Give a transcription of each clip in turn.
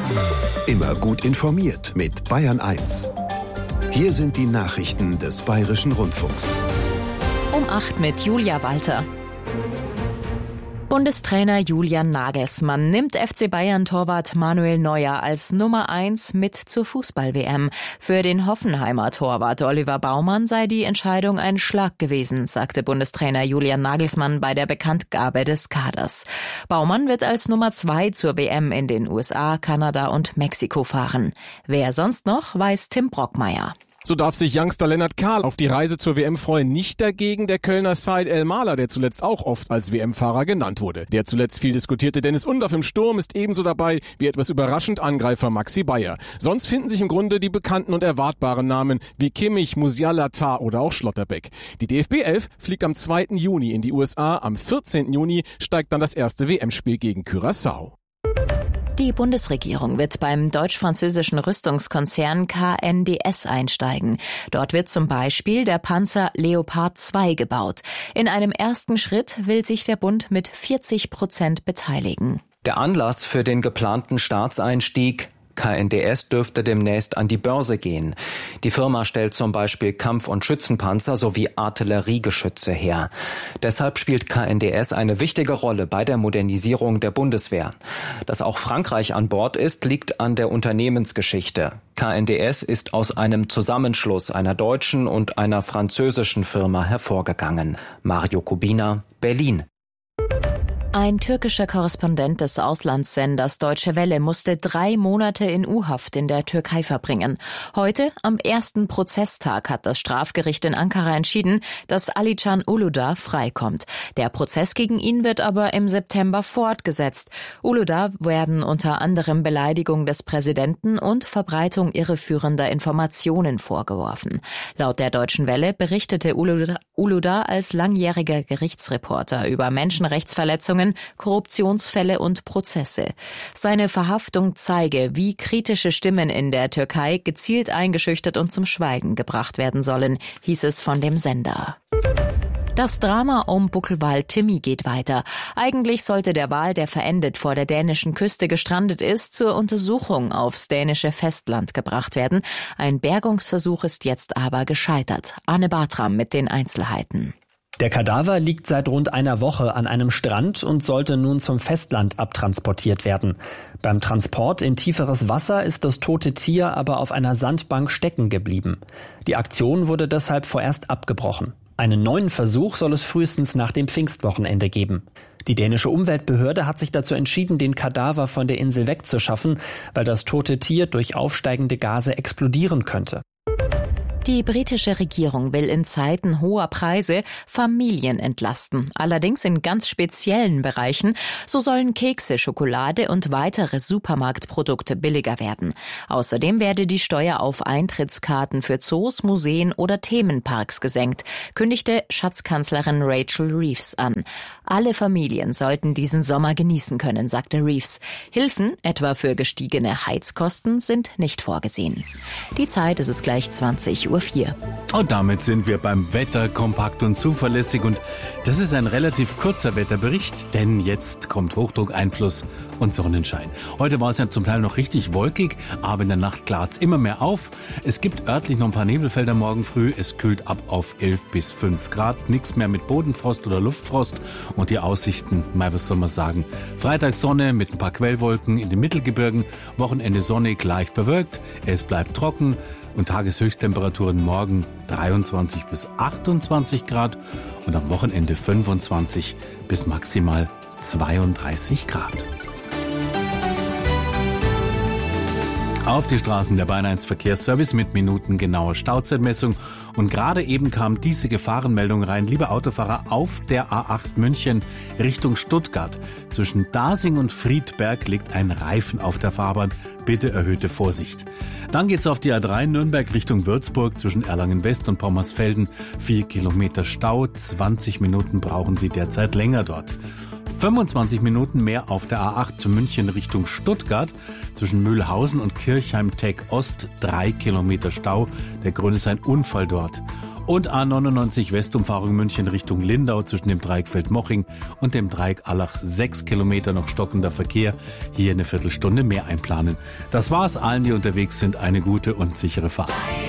Immer gut informiert mit Bayern 1. Hier sind die Nachrichten des Bayerischen Rundfunks. Um 8 mit Julia Walter. Bundestrainer Julian Nagelsmann nimmt FC Bayern-Torwart Manuel Neuer als Nummer 1 mit zur Fußball-WM. Für den Hoffenheimer Torwart Oliver Baumann sei die Entscheidung ein Schlag gewesen, sagte Bundestrainer Julian Nagelsmann bei der Bekanntgabe des Kaders. Baumann wird als Nummer 2 zur WM in den USA, Kanada und Mexiko fahren. Wer sonst noch, weiß Tim Brockmeier. So darf sich Youngster Lennart Kahl auf die Reise zur WM freuen. Nicht dagegen der Kölner Said El-Mahler, der zuletzt auch oft als WM-Fahrer genannt wurde. Der zuletzt viel diskutierte Dennis Undorf im Sturm ist ebenso dabei wie etwas überraschend Angreifer Maxi Bayer. Sonst finden sich im Grunde die bekannten und erwartbaren Namen wie Kimmich, Musiala, Tah oder auch Schlotterbeck. Die DFB 11 fliegt am 2. Juni in die USA. Am 14. Juni steigt dann das erste WM-Spiel gegen Curaçao. Die Bundesregierung wird beim deutsch-französischen Rüstungskonzern KNDS einsteigen. Dort wird zum Beispiel der Panzer Leopard 2 gebaut. In einem ersten Schritt will sich der Bund mit 40% beteiligen. Der Anlass für den geplanten Staatseinstieg: KNDS dürfte demnächst an die Börse gehen. Die Firma stellt zum Beispiel Kampf- und Schützenpanzer sowie Artilleriegeschütze her. Deshalb spielt KNDS eine wichtige Rolle bei der Modernisierung der Bundeswehr. Dass auch Frankreich an Bord ist, liegt an der Unternehmensgeschichte. KNDS ist aus einem Zusammenschluss einer deutschen und einer französischen Firma hervorgegangen. Mario Kubina, Berlin. Ein türkischer Korrespondent des Auslandssenders Deutsche Welle musste 3 Monate in U-Haft in der Türkei verbringen. Heute, am ersten Prozesstag, hat das Strafgericht in Ankara entschieden, dass Alican Uludağ freikommt. Der Prozess gegen ihn wird aber im September fortgesetzt. Uludağ werden unter anderem Beleidigung des Präsidenten und Verbreitung irreführender Informationen vorgeworfen. Laut der Deutschen Welle berichtete Uludağ als langjähriger Gerichtsreporter über Menschenrechtsverletzungen, Korruptionsfälle und Prozesse. Seine Verhaftung zeige, wie kritische Stimmen in der Türkei gezielt eingeschüchtert und zum Schweigen gebracht werden sollen, hieß es von dem Sender. Das Drama um Buckelwal Timmy geht weiter. Eigentlich sollte der Wal, der verendet vor der dänischen Küste gestrandet ist, zur Untersuchung aufs dänische Festland gebracht werden. Ein Bergungsversuch ist jetzt aber gescheitert. Anne Bartram mit den Einzelheiten. Der Kadaver liegt seit rund einer Woche an einem Strand und sollte nun zum Festland abtransportiert werden. Beim Transport in tieferes Wasser ist das tote Tier aber auf einer Sandbank stecken geblieben. Die Aktion wurde deshalb vorerst abgebrochen. Einen neuen Versuch soll es frühestens nach dem Pfingstwochenende geben. Die dänische Umweltbehörde hat sich dazu entschieden, den Kadaver von der Insel wegzuschaffen, weil das tote Tier durch aufsteigende Gase explodieren könnte. Die britische Regierung will in Zeiten hoher Preise Familien entlasten. Allerdings in ganz speziellen Bereichen. So sollen Kekse, Schokolade und weitere Supermarktprodukte billiger werden. Außerdem werde die Steuer auf Eintrittskarten für Zoos, Museen oder Themenparks gesenkt, kündigte Schatzkanzlerin Rachel Reeves an. Alle Familien sollten diesen Sommer genießen können, sagte Reeves. Hilfen, etwa für gestiegene Heizkosten, sind nicht vorgesehen. Die Zeit ist es gleich 20:04 Uhr. Und damit sind wir beim Wetter, kompakt und zuverlässig. Und das ist ein relativ kurzer Wetterbericht, denn jetzt kommt Hochdruckeinfluss und Sonnenschein. Heute war es ja zum Teil noch richtig wolkig, aber in der Nacht klart's immer mehr auf. Es gibt örtlich noch ein paar Nebelfelder morgen früh. Es kühlt ab auf 11 bis 5 Grad. Nichts mehr mit Bodenfrost oder Luftfrost. Und die Aussichten, was soll man sagen? Freitag Sonne mit ein paar Quellwolken in den Mittelgebirgen. Wochenende sonnig, leicht bewölkt. Es bleibt trocken. Und Tageshöchsttemperaturen morgen 23 bis 28 Grad und am Wochenende 25 bis maximal 32 Grad. Auf die Straßen der Bayern 1 Verkehrsservice mit minutengenauer Stauzeitmessung. Und gerade eben kam diese Gefahrenmeldung rein. Liebe Autofahrer, auf der A8 München Richtung Stuttgart. Zwischen Dasing und Friedberg liegt ein Reifen auf der Fahrbahn. Bitte erhöhte Vorsicht. Dann geht's auf die A3 Nürnberg Richtung Würzburg zwischen Erlangen-West und Pommersfelden. 4 Kilometer Stau, 20 Minuten brauchen Sie derzeit länger dort. 25 Minuten mehr auf der A8 München Richtung Stuttgart. Zwischen Mühlhausen und Kirchheim-Tech Ost 3 Kilometer Stau. Der Grund ist ein Unfall dort. Und A99 Westumfahrung München Richtung Lindau zwischen dem Dreieck Feldmoching und dem Dreieck Allach 6 Kilometer noch stockender Verkehr. Hier eine Viertelstunde mehr einplanen. Das war's. Allen, die unterwegs sind, eine gute und sichere Fahrt.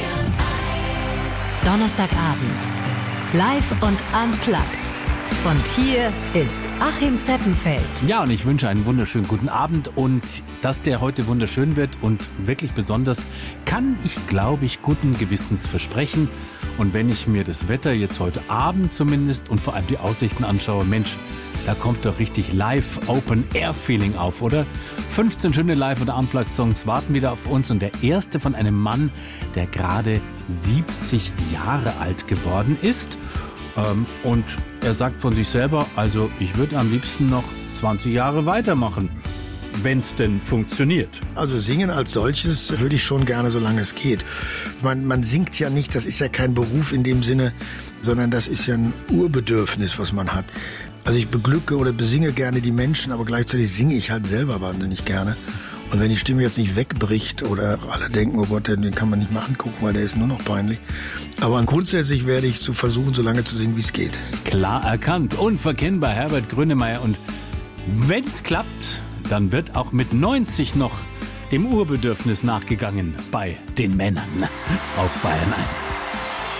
Donnerstagabend. Live und unplugged. Und hier ist Achim Zeppenfeld. Ja, und ich wünsche einen wunderschönen guten Abend. Und dass der heute wunderschön wird und wirklich besonders, kann ich, glaube ich, guten Gewissens versprechen. Und wenn ich mir das Wetter jetzt heute Abend zumindest und vor allem die Aussichten anschaue, Mensch, da kommt doch richtig Live-Open-Air-Feeling auf, oder? 15 schöne Live- oder Unplugged-Songs warten wieder auf uns. Und der erste von einem Mann, der gerade 70 Jahre alt geworden ist. Und er sagt von sich selber, also ich würde am liebsten noch 20 Jahre weitermachen, wenn es denn funktioniert. Also singen als solches würde ich schon gerne, solange es geht. Man singt ja nicht, das ist ja kein Beruf in dem Sinne, sondern das ist ja ein Urbedürfnis, was man hat. Also ich beglücke oder besinge gerne die Menschen, aber gleichzeitig singe ich halt selber wahnsinnig gerne. Und wenn die Stimme jetzt nicht wegbricht oder alle denken, oh Gott, den kann man nicht mal angucken, weil der ist nur noch peinlich. Aber grundsätzlich werde ich so versuchen, so lange zu singen, wie es geht. Klar erkannt, unverkennbar Herbert Grönemeyer. Und wenn's klappt, dann wird auch mit 90 noch dem Urbedürfnis nachgegangen bei den Männern auf Bayern 1.